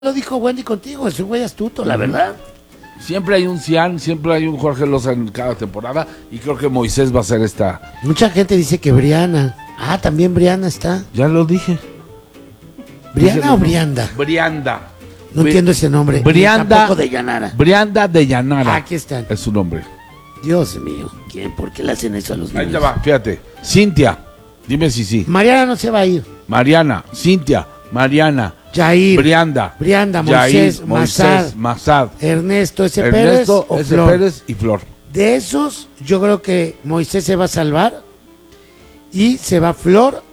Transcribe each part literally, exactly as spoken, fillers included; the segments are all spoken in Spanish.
Lo dijo Wendy contigo, es un güey astuto, la verdad. Siempre hay un Cian, siempre hay un Jorge Loza en cada temporada y creo que Moisés va a ser esta. Mucha gente dice que Briana. Ah, también Briana está. Ya lo dije. ¿Briana Dije, o Brianda? Brianda. No Bri entiendo ese nombre. Brianda. Tampoco de Llanara. Brianda de Llanara. Ah, aquí están. Es su nombre. Dios mío, ¿quién? ¿Por qué le hacen eso a los niños? Ahí te va, fíjate. Cintia, dime si sí. Mariana no se va a ir. Mariana, Cintia, Mariana. Jair. Brianda. Brianda, Yair, Moisés, Mazad. Mazad. Ernesto S. Ernesto Pérez o S. Flor. Pérez y Flor. De esos, yo creo que Moisés se va a salvar y se va Flor.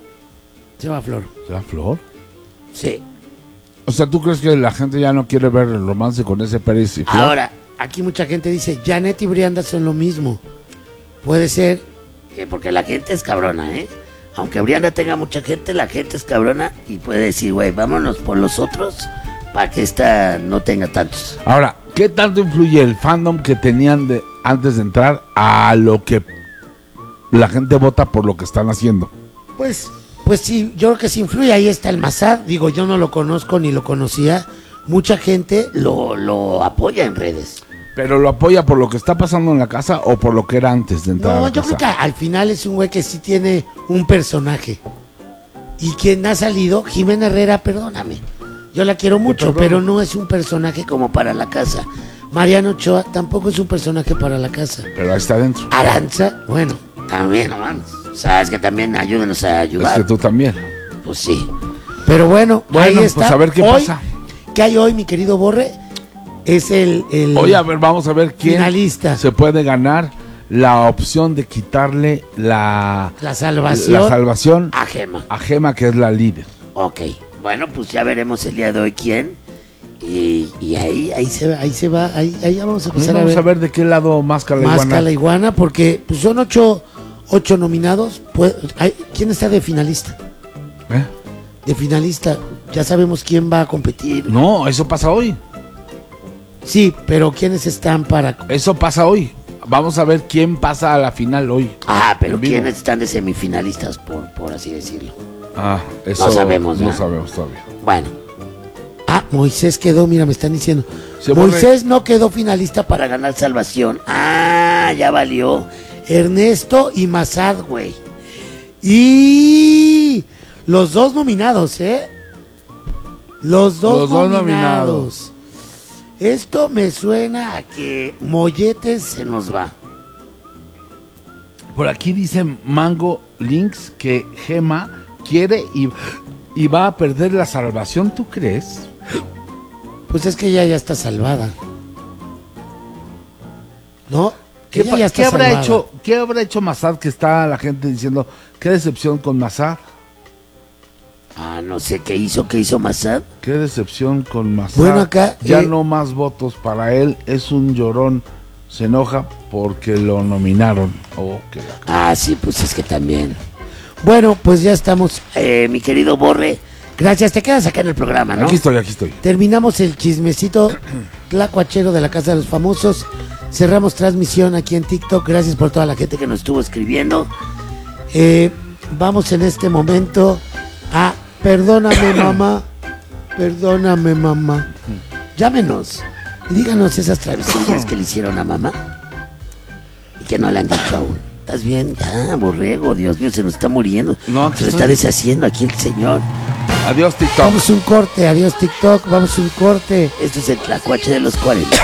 Se va Flor. ¿Se va Flor? Sí. O sea, ¿tú crees que la gente ya no quiere ver el romance con ese Pérez y Flor? Ahora, aquí mucha gente dice, Janet y Brianda son lo mismo. Puede ser, eh, porque la gente es cabrona, ¿eh? Aunque Brianda tenga mucha gente, la gente es cabrona y puede decir, güey, vámonos por los otros para que esta no tenga tantos. Ahora, ¿qué tanto influye el fandom que tenían de antes de entrar a lo que la gente vota por lo que están haciendo? Pues, pues sí, yo creo que sí influye. Ahí está el Mazad, digo, yo no lo conozco ni lo conocía. Mucha gente lo, lo apoya en redes. ¿Pero lo apoya por lo que está pasando en la casa o por lo que era antes de entrar No, a la yo casa? creo que al final es un güey que sí tiene un personaje. Y quien ha salido, Jimena Herrera, perdóname. Yo la quiero mucho, pero no es un personaje como para la casa. Mariano Ochoa tampoco es un personaje para la casa. Pero ahí está adentro. Aranza, bueno, también, no mames. Sabes que también ayúdenos a ayudar. Es que tú también. Pues sí. Pero bueno, Bueno, ahí está. pues a ver qué Hoy, pasa. ¿Qué hay hoy, mi querido Borre? Es el, el Oye, a ver, vamos a ver quién finalista. se puede ganar la opción de quitarle la, La salvación, la salvación a Gema. a Gema, que es la líder. Ok, bueno, pues ya veremos el día de hoy quién. Y, y ahí, ahí se va, ahí se va, ahí, ahí ya vamos a Pues empezar vamos a ver. a ver de qué lado masca la Más iguana. la iguana, porque pues, son ocho, ocho nominados. Pues, hay- ¿quién está de finalista? ¿Eh? De finalista, ya sabemos quién va a competir. No, eso pasa hoy. Sí, pero ¿quiénes están para...? Eso pasa hoy. Vamos a ver quién pasa a la final hoy. Ah, pero En vivo. ¿quiénes están de semifinalistas, por, por así decirlo? Ah, eso No sabemos, No ¿verdad? sabemos todavía. Bueno. Ah, Moisés quedó, mira, me están diciendo. Se Moisés no quedó finalista para ganar salvación. Ah, ya valió. Ernesto y Mazad, güey. Y los dos nominados, ¿eh? Los dos, Los dos nominados. nominados. Esto me suena a que Molletes se nos va. Por aquí dice Mango Links que Gema quiere y, y va a perder la salvación, ¿tú crees? Pues es que ella ya está salvada. ¿No? ¿Qué, Ella pa- ya está ¿qué habrá salvada. hecho, ¿Qué habrá hecho Mazad, que está la gente diciendo qué decepción con Mazad? Ah, no sé qué hizo, qué hizo Mazad. Qué decepción con Mazad. Bueno, acá, ya eh, no más votos para él, es un llorón, se enoja porque lo nominaron. Oh, qué la- Ah, sí, pues es que también. Bueno, pues ya estamos. Eh, mi querido Borre, gracias. Te quedas acá en el programa, ¿no? Aquí estoy, aquí estoy. Terminamos el chismecito tlacuachero de la Casa de los Famosos. Cerramos transmisión aquí en TikTok. Gracias por toda la gente que nos estuvo escribiendo. Eh, vamos en este momento a Perdóname, mamá. Perdóname, mamá. Llámenos y díganos esas travesuras que le hicieron a mamá y que no le han dicho aún. ¿Estás bien? Ya, borrego, Dios mío, se nos está muriendo. No, se que lo está estoy- deshaciendo aquí el señor. Adiós, TikTok. Vamos un corte, adiós TikTok, vamos un corte. Esto es el tlacuache de los cuarenta.